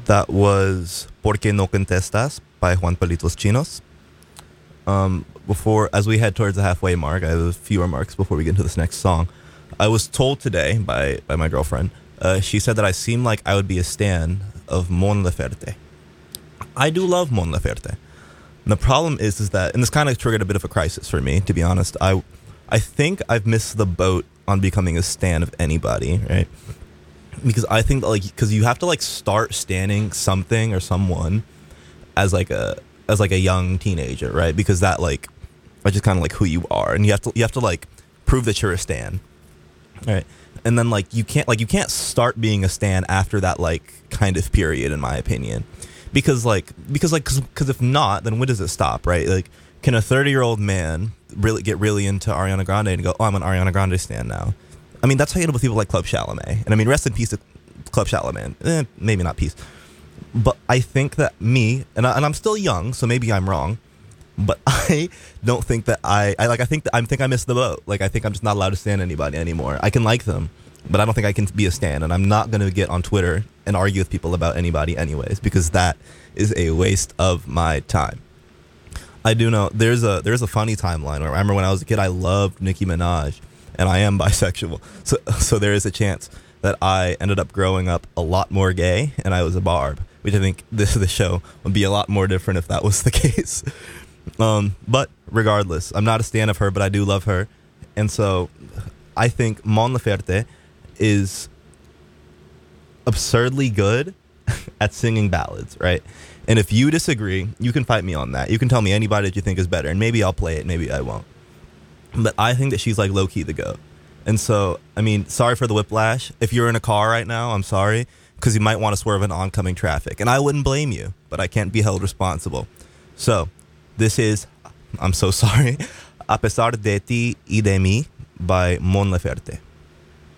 That was Porque No Contestas by Juan Palitos Chinos. Before, as we head towards the halfway mark, I have a few remarks before we get into this next song. I was told today by my girlfriend, she said that I seem like I would be a stan of Mon Laferte. I do love Mon Laferte. And the problem is that, and this kind of triggered a bit of a crisis for me, to be honest. I think I've missed the boat on becoming a stan of anybody, right? Because I think because you have to start standing something or someone as a young teenager, right? Because that are just kind of who you are, and you have to prove that you're a stan, right? And then you can't start being a stan after that kind of period, in my opinion, because if not, then when does it stop, right? Can a 30-year-old man really get really into Ariana Grande and go, oh, I'm an Ariana Grande stan now? I mean, that's how you end up with people like Club Chalamet, and I mean, rest in peace to Club Chalamet. Maybe not peace. But I think that me, and I'm still young, so maybe I'm wrong, but I don't think that I think I missed the boat. I think I'm just not allowed to stan anybody anymore. I can like them, but I don't think I can be a stan, and I'm not going to get on Twitter and argue with people about anybody anyways, because that is a waste of my time. I do know there's a funny timeline where I remember when I was a kid, I loved Nicki Minaj, and I am bisexual, so there is a chance that I ended up growing up a lot more gay, and I was a barb, which I think the show would be a lot more different if that was the case. But regardless, I'm not a stan of her, but I do love her, and so I think Mon Laferte is absurdly good at singing ballads, right? And if you disagree, you can fight me on that. You can tell me anybody that you think is better, and maybe I'll play it, maybe I won't. But I think that she's low-key the GOAT. And so, I mean, sorry for the whiplash. If you're in a car right now, I'm sorry, because you might want to swerve in oncoming traffic. And I wouldn't blame you, but I can't be held responsible. So, this is, I'm so sorry, A Pesar de Ti y de Mí by Mon Laferte.